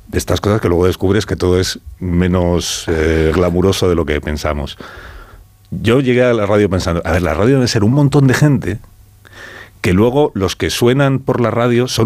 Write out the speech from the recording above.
de estas cosas que luego descubres que todo es menos glamuroso de lo que pensamos. Yo llegué a la radio pensando, a ver, la radio debe ser un montón de gente que luego los que suenan por la radio son